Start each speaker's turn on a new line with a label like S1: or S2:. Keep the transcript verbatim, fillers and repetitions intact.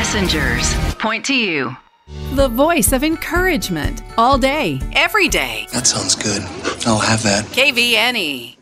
S1: Messengers point to you.
S2: The voice of encouragement all day, every day.
S3: That sounds good. I'll have that.
S2: K V N E.